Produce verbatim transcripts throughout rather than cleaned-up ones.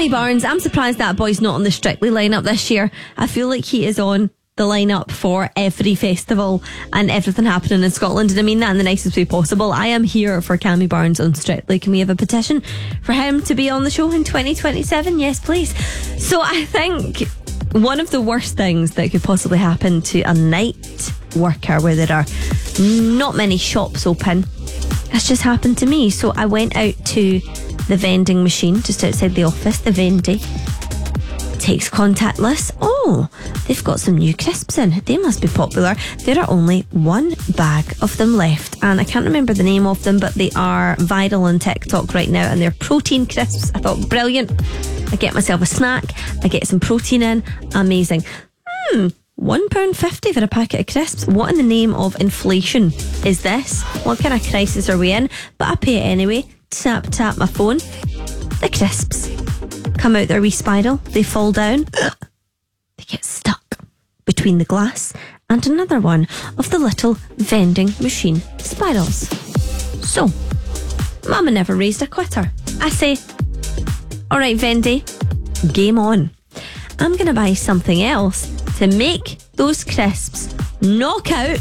Cammy Barnes, I'm surprised that boy's not on the Strictly lineup this year. I feel like he is on the lineup for every festival and everything happening in Scotland, and I mean that in the nicest way possible. I am here for Cammy Barnes on Strictly. Can we have a petition for him to be on the show in twenty twenty-seven? Yes, please. So I think one of the worst things that could possibly happen to a night worker where there are not many shops open has just happened to me. So I went out to the vending machine just outside the office, the Vendy. Takes contactless. Oh, they've got some new crisps in. They must be popular. There are only one bag of them left, and I can't remember the name of them, but they are viral on TikTok right now, and they're protein crisps. I thought, brilliant. I get myself a snack, I get some protein in. Amazing. Hmm, one pound fifty for a packet of crisps. What in the name of inflation is this? What kind of crisis are we in? But I pay it anyway. Tap, tap my phone. The crisps come out their wee spiral. They fall down. They get stuck between the glass and another one of the little vending machine spirals. So, Mama never raised a quitter. I say, alright Vendy, game on. I'm going to buy something else to make those crisps knock out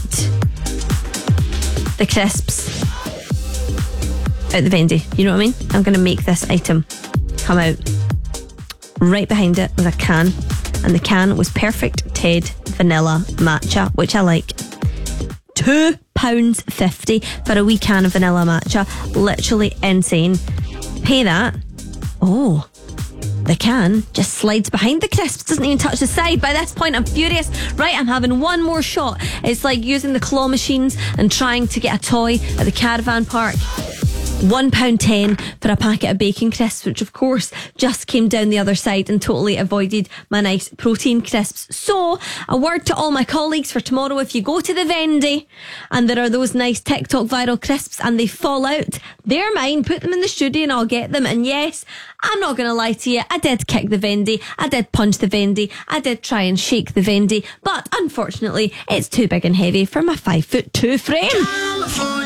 the crisps out the Vendy. You know what I mean? I'm going to make this item come out. Right behind it was a can, and the can was Perfect Ted Vanilla Matcha, which I like. Two pounds fifty for a wee can of vanilla matcha. Literally insane. Pay that. Oh, the can just slides behind the crisps, doesn't even touch the side. By this point I'm furious. Right, I'm having one more shot. It's like using the claw machines and trying to get a toy at the caravan park. One pound ten for a packet of bacon crisps, which of course just came down the other side and totally avoided my nice protein crisps. So, a word to all my colleagues for tomorrow: if you go to the Vendy and there are those nice TikTok viral crisps and they fall out, they're mine. Put them in the studio and I'll get them. And yes, I'm not going to lie to you, I did kick the Vendy, I did punch the Vendy, I did try and shake the Vendy, but unfortunately it's too big and heavy for my five foot two frame.